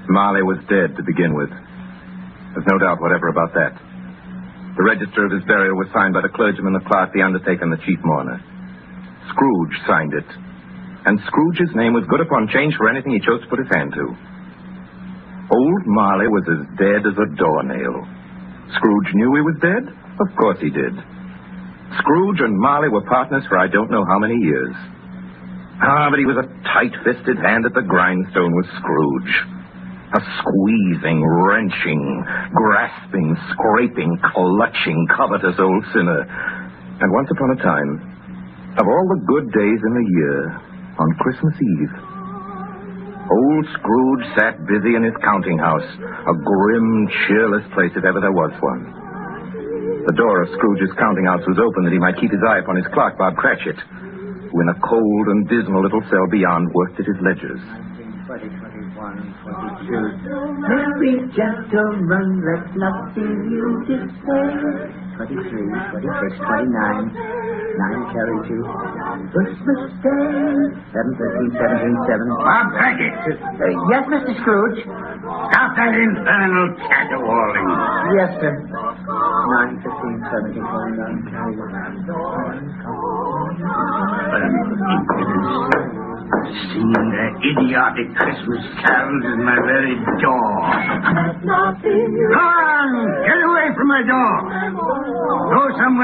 Marley was dead to begin with. There's no doubt whatever about that. The register of his burial was signed by the clergyman, the clerk, the undertaker, and the chief mourner. Scrooge signed it. And Scrooge's name was good upon change for anything he chose to put his hand to. Old Marley was as dead as a doornail. Scrooge knew he was dead? Of course he did. Scrooge and Marley were partners for I don't know how many years. But he was a tight-fisted hand at the grindstone, was Scrooge. A squeezing, wrenching, grasping, scraping, clutching, covetous old sinner. And once upon a time, of all the good days in the year, on Christmas Eve, old Scrooge sat busy in his counting house, a grim, cheerless place if ever there was one. The door of Scrooge's counting house was open that he might keep his eye upon his clerk, Bob Cratchit, who in a cold and dismal little cell beyond worked at his ledgers. 19, 20, 21, 22. Merry gentlemen, let nothing you disturb. 23, 26, 29. 9 carry 2. Christmas Day. 7, 13, 17, 7. Bob Cratchit. Yes, Mr. Scrooge? Stop that infernal caterwauling. Yes, sir. 9, 15, 17, 29, carry 1. Singing their idiotic Christmas carols at my very door. Come on! Get away from my door! Go somewhere